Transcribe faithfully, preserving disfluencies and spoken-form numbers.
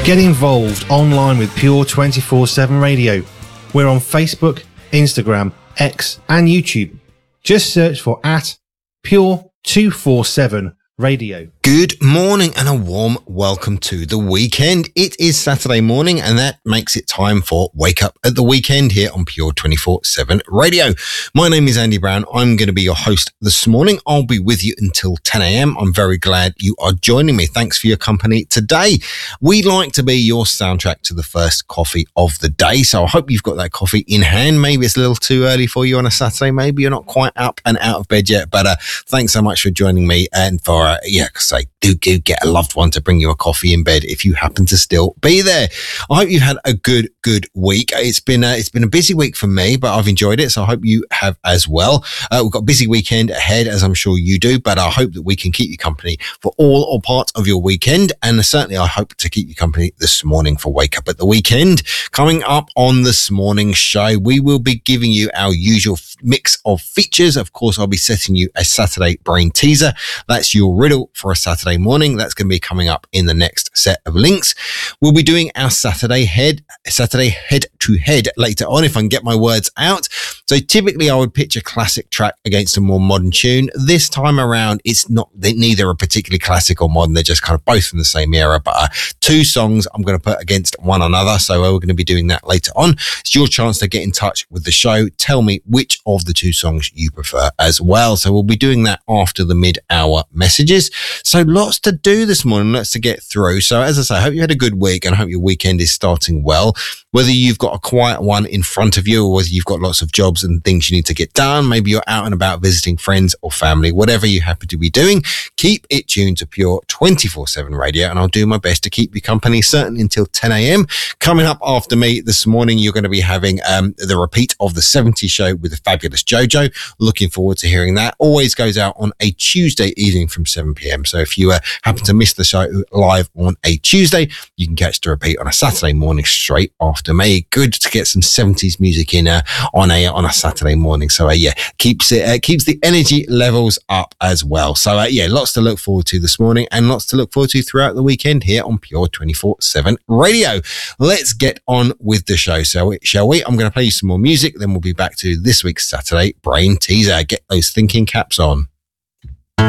Get involved online with Pure twenty-four seven Radio. We're on Facebook, Instagram, X and YouTube. Just search for at Pure two forty-seven Radio. Good morning and a warm welcome to the weekend. It is Saturday morning and that makes it time for Wake Up at the Weekend here on Pure twenty-four seven Radio. My name is Andy Brown. I'm going to be your host this morning. I'll be with you until ten a.m. I'm very glad you are joining me. Thanks for your company today. We like to be your soundtrack to the first coffee of the day. So I hope you've got that coffee in hand. Maybe it's a little too early for you on a Saturday. Maybe you're not quite up and out of bed yet, but uh, thanks so much for joining me and for, uh, yeah, say, do, do get a loved one to bring you a coffee in bed if you happen to still be there. I hope you've had a good, good week. It's been a, it's been a busy week for me, but I've enjoyed it. So I hope you have as well. Uh, we've got a busy weekend ahead, as I'm sure you do, but I hope that we can keep you company for all or part of your weekend. And certainly I hope to keep you company this morning for Wake Up at the Weekend. Coming up on this morning's show, we will be giving you our usual mix of features. Of course, I'll be setting you a Saturday brain teaser. That's your riddle for a Saturday morning. That's going to be coming up in the next set of links. We'll be doing our Saturday head, Saturday head to head later on, if I can get my words out. So typically I would pitch a classic track against a more modern tune. This time around, it's not neither a particularly classic or modern. They're just kind of both from the same era, but uh, two songs I'm going to put against one another. So uh, we're going to be doing that later on. It's your chance to get in touch with the show. Tell me which of the two songs you prefer as well. So we'll be doing that after the mid-hour messages. So lots to do this morning, lots to get through. So as I say, I hope you had a good week and I hope your weekend is starting well. Whether you've got a quiet one in front of you or whether you've got lots of jobs and things you need to get done, maybe you're out and about visiting friends or family, whatever you happen to be doing, keep it tuned to Pure twenty-four seven Radio and I'll do my best to keep you company certainly until ten a.m. Coming up after me this morning, you're going to be having um, the repeat of the seventies show with the fabulous JoJo. Looking forward to hearing that. Always goes out on a Tuesday evening from seven p.m. So if you uh, happen to miss the show live on a Tuesday, you can catch the repeat on a Saturday morning straight after me. Good to get some seventies music in uh, on a on a Saturday morning. So uh, yeah, keeps it uh, keeps the energy levels up as well. So uh, yeah, lots to look forward to this morning and lots to look forward to throughout the weekend here on Pure twenty-four seven Radio. Let's get on with the show, shall we? Shall we? I'm going to play you some more music, then we'll be back to this week's Saturday brain teaser. Get those thinking caps on.